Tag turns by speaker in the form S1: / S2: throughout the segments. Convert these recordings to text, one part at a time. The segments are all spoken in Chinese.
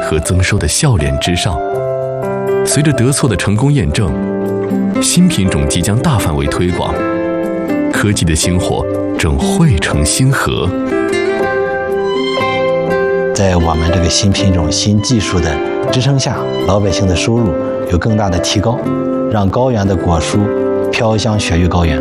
S1: 和增收的笑脸之上。随着德措的成功验证，新品种即将大范围推广，科技的星火正汇成星河。
S2: 在我们这个新品种、新技术的支撑下，老百姓的收入有更大的提高，让高原的果蔬飘香雪域高原。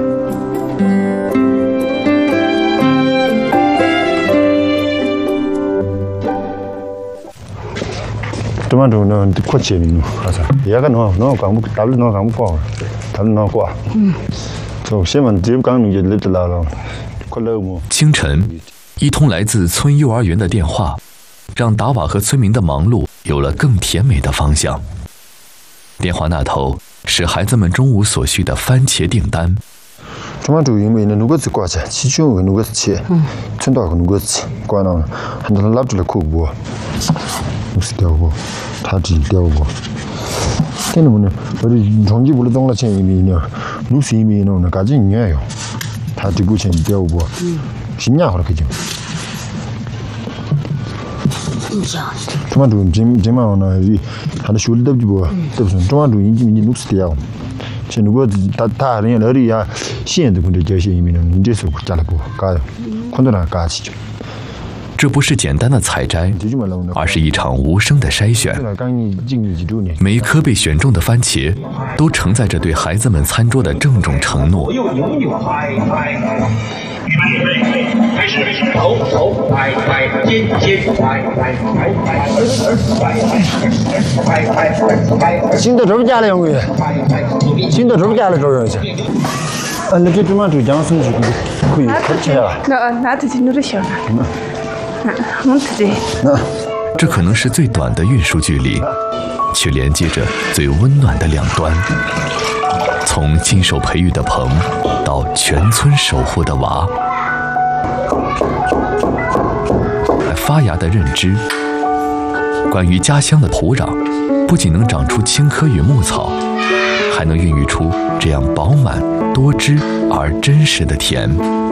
S3: 这么多呢，快切呢，好像也个孬讲不，打不孬讲不过，打不孬过。就先问这讲你就来得了，快乐么？
S1: 清晨，一通来自村幼儿园的电话，让达瓦和村民的忙碌有了更甜美的方向。电话那头是孩子们中午所需的番茄订单。
S3: 这么多因为呢，如果是挂起，其中如果是切，村道如果是挂上，很多人拉住了口不，不是掉过，他只掉过。但是呢，我这长期不了动了钱一米呢，如是一米呢，那赶紧年哟，他这部钱掉过，新年好了可就。这么多这么呢，他的手里都不，都不是这么多已经如是掉。如果他人家那里呀，现在可能这些移民呢，你这时候加了不加，看到那加起。
S1: 这不是简单的采摘，而是一场无声的筛选。每一颗被选中的番茄，都承载着对孩子们餐桌的郑重承诺。
S3: 新的这边加了用的，新的这边加了多少钱？那这他妈就讲什么可以开起来？
S4: 那这就行了。
S1: 这可能是最短的运输距离，却连接着最温暖的两端。从亲手培育的棚，到全村守护的娃，发芽的认知。关于家乡的土壤，不仅能长出青稞与牧草，还能孕育出这样饱满、多汁而真实的甜。